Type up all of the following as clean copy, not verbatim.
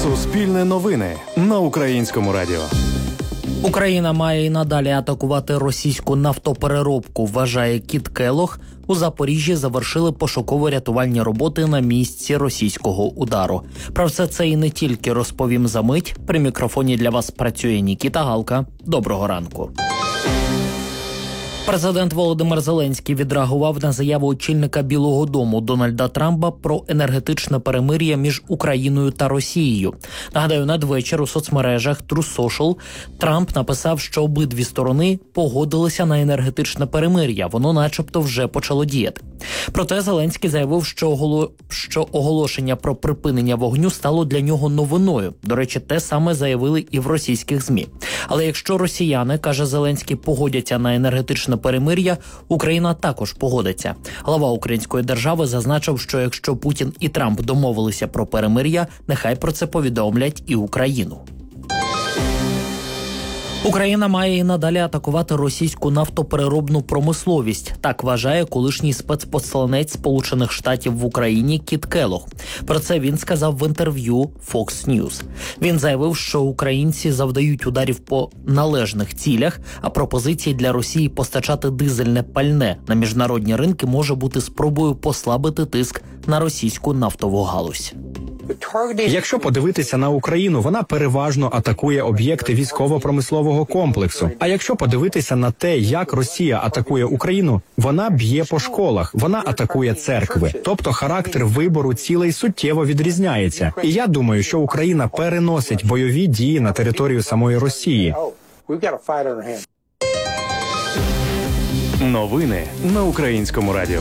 Суспільне новини на Українському радіо. Україна має і надалі атакувати російську нафтопереробку, вважає Кіт Келлог. У Запоріжжі завершили пошуково-рятувальні роботи на місці російського удару. Про все це і не тільки розповім за мить. При мікрофоні для вас працює Нікіта Галка. Доброго ранку. Президент Володимир Зеленський відреагував на заяву очільника Білого дому Дональда Трампа про енергетичне перемир'я між Україною та Росією. Нагадаю, надвечір у соцмережах Truth Social Трамп написав, що обидві сторони погодилися на енергетичне перемир'я. Воно начебто вже почало діяти. Проте Зеленський заявив, що оголошення про припинення вогню стало для нього новиною. До речі, те саме заявили і в російських ЗМІ. Але якщо росіяни, каже Зеленський, погодяться на енергетичне перемир'я, Україна також погодиться. Глава української держави зазначив, що якщо Путін і Трамп домовилися про перемир'я, нехай про це повідомлять і Україну. Україна має і надалі атакувати російську нафтопереробну промисловість. Так вважає колишній спецпосланець Сполучених Штатів в Україні Кіт Келлог. Про це він сказав в інтерв'ю Fox News. Він заявив, що українці завдають ударів по належних цілях, а пропозиції для Росії постачати дизельне пальне на міжнародні ринки може бути спробою послабити тиск на російську нафтову галузь. Якщо подивитися на Україну, вона переважно атакує об'єкти військово-промислового комплексу. А якщо подивитися на те, як Росія атакує Україну, вона б'є по школах, вона атакує церкви. Тобто характер вибору цілей суттєво відрізняється. І я думаю, що Україна переносить бойові дії на територію самої Росії. Новини на Українському радіо.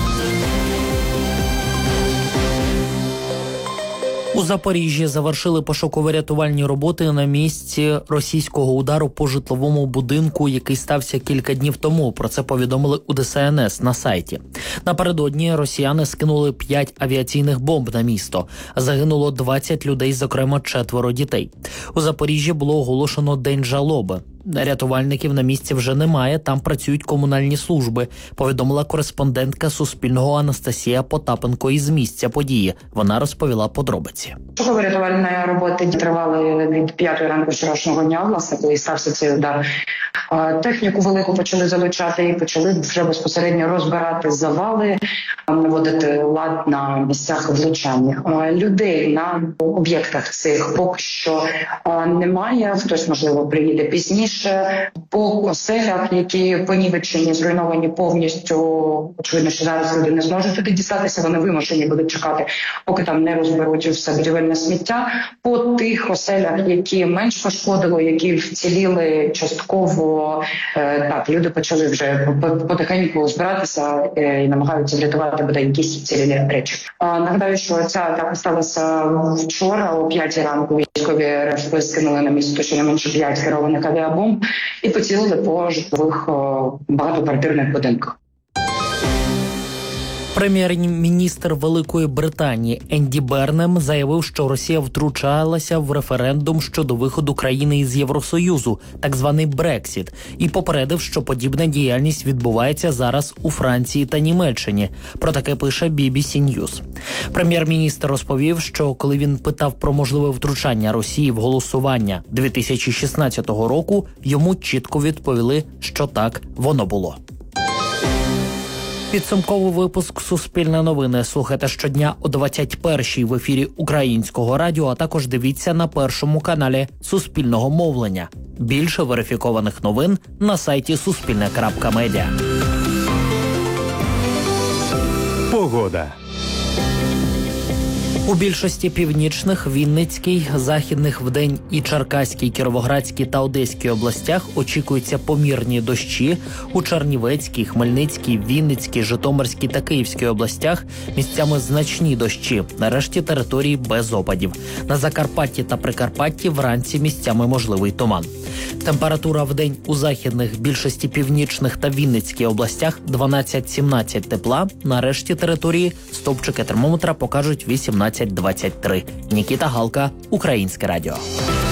У Запоріжжі завершили пошуково-рятувальні роботи на місці російського удару по житловому будинку, який стався кілька днів тому. Про це повідомили у ДСНС на сайті. Напередодні росіяни скинули 5 авіаційних бомб на місто. Загинуло 20 людей, зокрема 4 дітей. У Запоріжжі було оголошено День жалоби. Рятувальників на місці вже немає, там працюють комунальні служби, повідомила кореспондентка Суспільного Анастасія Потапенко із місця події. Вона розповіла подробиці. Пошуково-рятувальні роботи тривали від 5 ранку вчорашнього дня, власне, коли стався цей удар. Техніку велику почали залучати і почали вже безпосередньо розбирати завали, наводити лад на місцях влучання. Людей на об'єктах цих поки що немає, хтось, можливо, приїде пізніше. По оселях, які понівечені, зруйновані повністю, очевидно, що зараз люди не зможуть туди дістатися, вони вимушені будуть чекати, поки там не розберуть все будівельне сміття. По тих оселях, які менш пошкодило, які вціліли частково, так, люди почали вже потихеньку збиратися і намагаються врятувати бодай якісь вцілілі речі. Нагадаю, що ця атака сталася вчора о 5 ранку. Військові РФ скинули на місто щонайменше 5 керованих авіабомб і поцілили по житлових багатоквартирних будинках. Прем'єр-міністр Великої Британії Енді Бернем заявив, що Росія втручалася в референдум щодо виходу країни із Євросоюзу, так званий Брексіт, і попередив, що подібна діяльність відбувається зараз у Франції та Німеччині. Про таке пише BBC News. Прем'єр-міністр розповів, що коли він питав про можливе втручання Росії в голосування 2016 року, йому чітко відповіли, що так воно було. Підсумковий випуск «Суспільне новини» слухайте щодня о 21-й в ефірі Українського радіо, а також дивіться на Першому каналі Суспільного мовлення. Більше верифікованих новин на сайті suspilne.media. Погода. У більшості північних, Вінницькій, Західних вдень і Черкаській, Кіровоградській та Одеській областях очікуються помірні дощі. У Чернівецькій, Хмельницькій, Вінницькій, Житомирській та Київській областях місцями значні дощі. На решті території без опадів. На Закарпатті та Прикарпатті вранці місцями можливий туман. Температура вдень у західних, більшості північних та Вінницькій областях 12-17 тепла. На решті території стовпчики термометра покажуть 18-23. Нікіта Галка, Українське радіо.